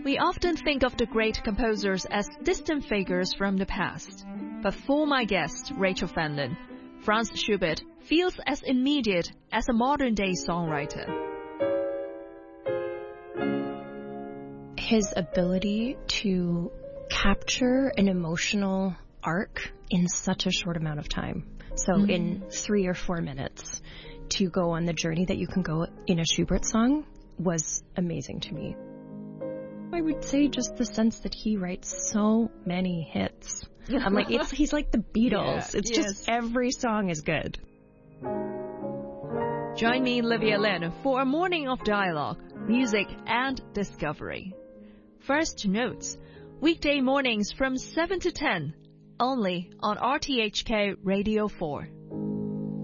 We often think of the great composers as distant figures from the past. But for my guest, Rachel Fenlon, Franz Schubert feels as immediate as a modern-day songwriter. His ability to capture an emotional arc in such a short amount of time. So in 3 or 4 minutes, to go on the journey that you can go in a Schubert song was amazing to me. I would say just the sense that he writes so many hits. I'm like, he's like the Beatles. Yeah, just every song is good. Join me, Livia Lin, for a morning of dialogue, music and discovery. First Notes, weekday mornings from 7 to 10, only on RTHK Radio 4.